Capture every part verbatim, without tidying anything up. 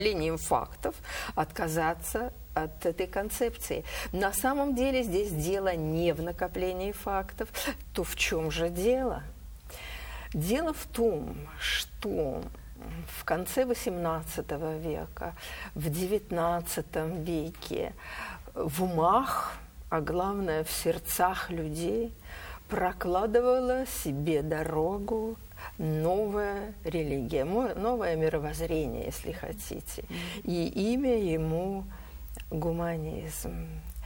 линиям фактов отказаться от этой концепции. На самом деле здесь дело не в накоплении фактов. То в чем же дело? Дело в том, что в конце восемнадцатого века, в девятнадцатом веке в умах, а главное в сердцах людей прокладывала себе дорогу новая религия, новое мировоззрение, если хотите. И имя ему гуманизм.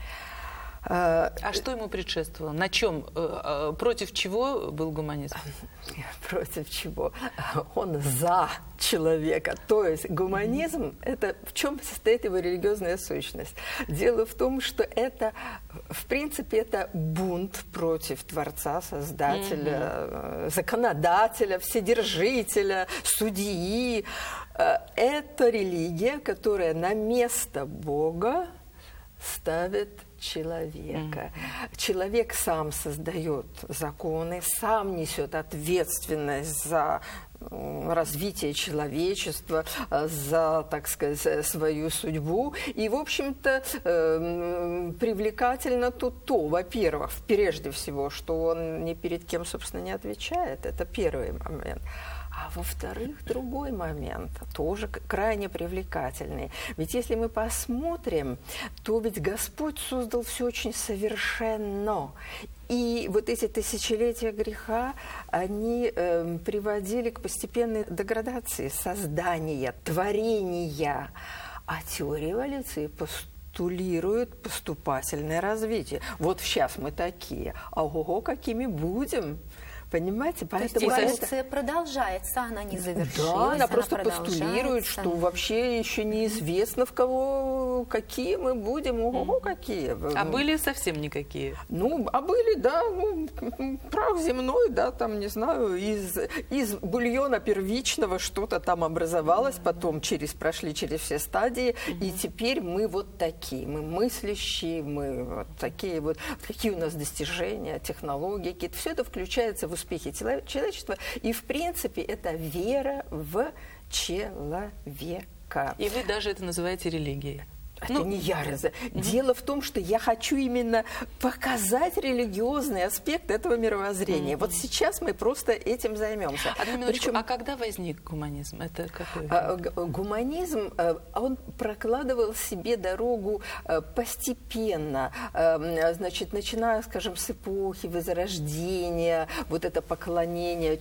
А что ему предшествовало? На чем? Против чего был гуманизм? Против чего? Он за человека. То есть гуманизм, это в чем состоит его религиозная сущность? Дело в том, что это, в принципе, это бунт против Творца, Создателя, mm-hmm. законодателя, Вседержителя, судьи. Это религия, которая на место Бога ставит человека. Mm-hmm. Человек сам создает законы, сам несет ответственность за развитие человечества, за, так сказать, свою судьбу. И, в общем-то, привлекательно тут то, во-первых, прежде всего, что он ни перед кем, собственно, не отвечает. Это первый момент. А во-вторых, другой момент, тоже крайне привлекательный. Ведь если мы посмотрим, то ведь Господь создал все очень совершенно. И вот эти тысячелетия греха, они э, приводили к постепенной деградации создания, творения. А теория эволюции постулирует поступательное развитие. Вот сейчас мы такие, а ого, какими будем? Понимаете? Поэтому то есть эволюция это... продолжается, она не завершилась. Да, она, она просто постулирует, что вообще еще неизвестно, в кого, какие мы будем, ого, какие. А были совсем никакие? Ну, а были, да, ну, прах земной, да, там, не знаю, из, из бульона первичного что-то там образовалось, потом через, прошли через все стадии, и теперь мы вот такие, мы мыслящие, мы вот такие вот, какие у нас достижения, технологии, какие-то, все это включается в успехи человечества, и в принципе это вера в человека. И вы даже это называете религией. Это ну, не я. Угу. Дело в том, что я хочу именно показать религиозный аспект этого мировоззрения. Угу. Вот сейчас мы просто этим займемся. Одну минуточку, Причем... а когда возник гуманизм? Это какой? Гуманизм, он прокладывал себе дорогу постепенно, значит, начиная, скажем, с эпохи Возрождения, вот это поклонение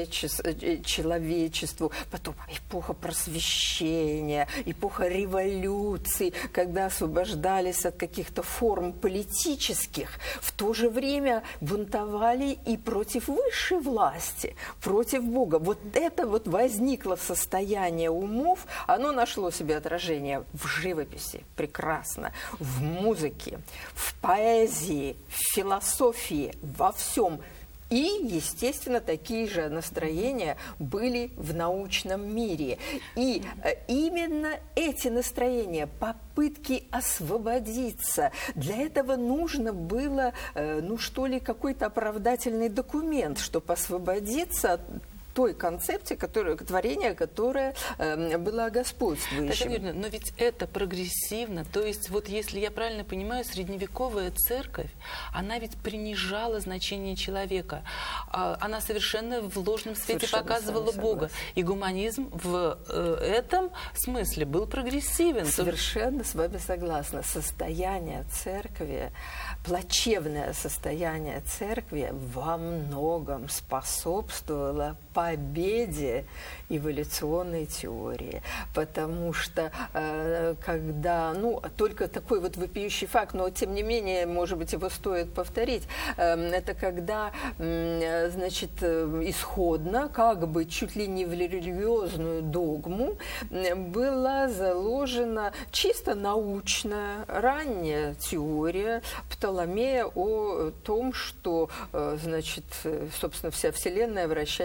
человечеству, потом эпоха Просвещения, эпоха революции, когда освобождались от каких-то форм политических, в то же время бунтовали и против высшей власти, против Бога. Вот это вот возникло состояние умов, оно нашло себе отражение в живописи, прекрасно, в музыке, в поэзии, в философии, во всем. И, естественно, такие же настроения были в научном мире. И именно эти настроения, попытки освободиться, для этого нужно было, ну что ли, какой-то оправдательный документ, чтобы освободиться от той концепции, которая, творения, которая э, была господствующей. Но ведь это прогрессивно. То есть, вот если я правильно понимаю, средневековая церковь, она ведь принижала значение человека. Она совершенно в ложном свете совершенно показывала Бога. И гуманизм в э, этом смысле был прогрессивен. Совершенно с вами согласна. Состояние церкви, плачевное состояние церкви во многом способствовало победе эволюционной теории, потому что э, когда, ну, только такой вот вопиющий факт, но тем не менее, может быть, его стоит повторить, э, это когда, э, значит, исходно, как бы чуть ли не в религиозную догму была заложена чисто научная ранняя теория Птоломея о том, что, э, значит, собственно, вся Вселенная вращается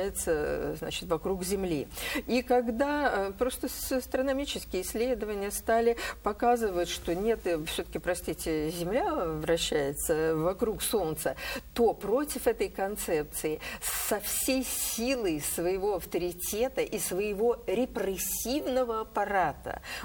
вращается, значит, вокруг Земли. И когда просто астрономические исследования стали показывать, что нет, все-таки, простите, Земля вращается вокруг Солнца, то против этой концепции со всей силой своего авторитета и своего репрессивного аппарата